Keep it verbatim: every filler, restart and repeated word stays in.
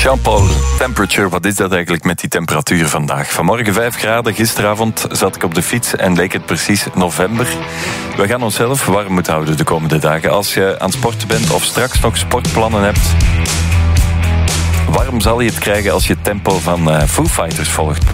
Jean-Paul, temperature, wat is dat eigenlijk met die temperatuur vandaag? Vanmorgen vijf graden, gisteravond zat ik op de fiets en leek het precies november. We gaan onszelf warm moeten houden de komende dagen. Als je aan het sporten bent of straks nog sportplannen hebt, warm zal je het krijgen als je het tempo van uh, Foo Fighters volgt.